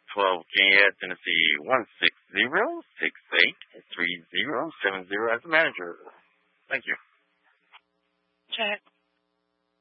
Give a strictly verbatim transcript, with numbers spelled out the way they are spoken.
twelve Gayette, Tennessee, one six zero six eight three zero seven zero as the manager. Thank you. Check.